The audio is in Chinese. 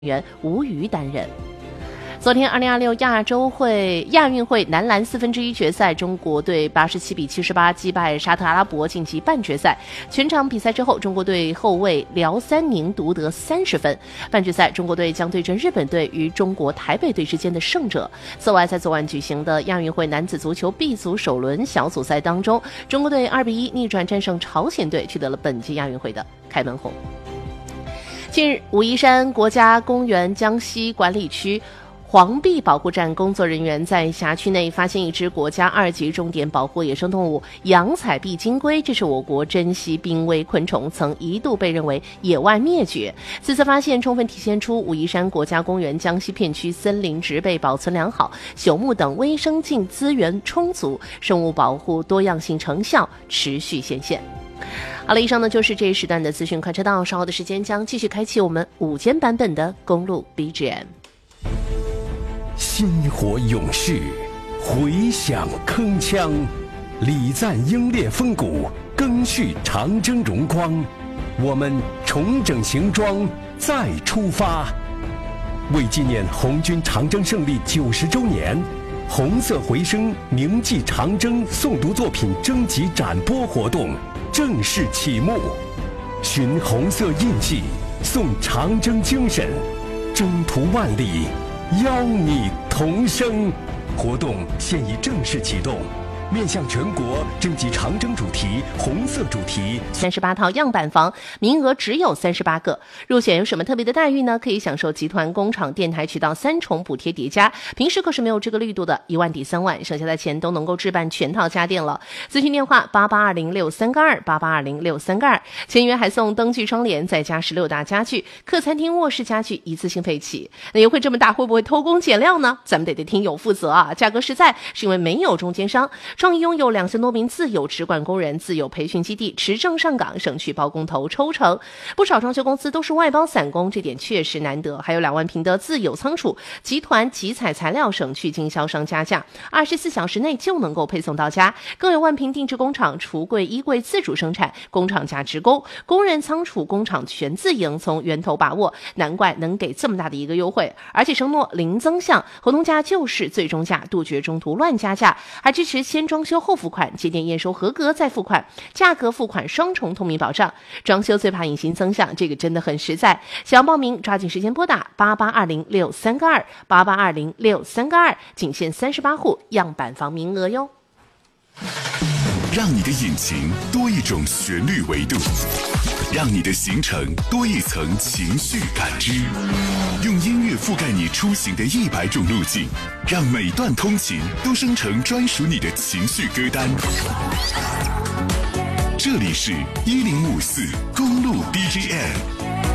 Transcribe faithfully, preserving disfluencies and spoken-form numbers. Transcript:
员吴瑜担任。昨天，二零二六亚洲会亚运会男篮四分之一决赛，中国队八十七比七十八击败沙特阿拉伯，晋级半决赛。全场比赛之后，中国队后卫廖三宁独得三十分。半决赛，中国队将对阵日本队与中国台北队之间的胜者。此外，在昨晚举行的亚运会男子足球 B 组首轮小组赛当中，中国队二比一逆转战胜朝鲜队，取得了本届亚运会的开门红。近日，武夷山国家公园江西管理区黄壁保护站工作人员在辖区内发现一只国家二级重点保护野生动物洋彩臂金龟，这是我国珍稀濒危昆虫，曾一度被认为野外灭绝。此次发现充分体现出武夷山国家公园江西片区森林植被保存良好，朽木等微生境资源充足，生物保护多样性成效持续显现。好了，以上呢就是这一时段的资讯快车道，稍后的时间将继续开启我们午间版本的公路 B G M。 薪火勇士，回响铿锵，礼赞英烈风骨，赓续长征荣光。我们重整行装，再出发。为纪念红军长征胜利九十周年，红色回声铭记长征诵读作品征集展播活动正式启幕。寻红色印记，颂长征精神，征途万里，邀你同声。活动现已正式启动，面向全国征集长征主题、红色主题三十八套样板房，名额只有三十八个。入选有什么特别的待遇呢？可以享受集团、工厂、电台渠道三重补贴叠加，平时可是没有这个力度的，一万抵三万，省下的钱都能够置办全套家电了。咨询电话八八二零六三个二八八二零六三个二，签约还送灯具窗帘，再加十六大家具，客餐厅、卧室家具一次性配齐。那优惠这么大，会不会偷工减料呢？咱们得对听友负责啊！价格实在，是因为没有中间商。创意拥有两千多名自有直管工人，自有培训基地，持证上岗，省去包工头抽成。不少装修公司都是外包散工，这点确实难得。还有两万平的自有仓储，集团集采材料，省去经销商加价，二十四小时内就能够配送到家。更有万平定制工厂，橱柜、衣柜自主生产，工厂价直供，工人仓储工厂全自营，从源头把握，难怪能给这么大的一个优惠。而且承诺零增项，合同价就是最终价，杜绝中途乱加价，还支持先装修后付款，节点验收合格再付款，价格付款双重透明保障。装修最怕隐形增项，这个真的很实在。想要报名，抓紧时间拨打八八二零六三个二八八二零六三个二，仅限三十八户样板房名额哟。 让你的引擎多一种旋律维度，让你的行程多一层情绪感知，用音乐覆盖你出行的一百种路径，让每段通勤都生成专属你的情绪歌单。这里是一零五四公路 B G M。